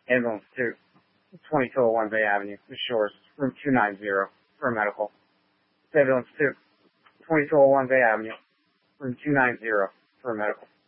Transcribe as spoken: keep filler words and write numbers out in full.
Ambulance two, twenty two oh one Bay Avenue, The Shores, room two nine zero, for a medical. Ambulance two, twenty two oh one Bay Avenue, room two nine zero, for a medical.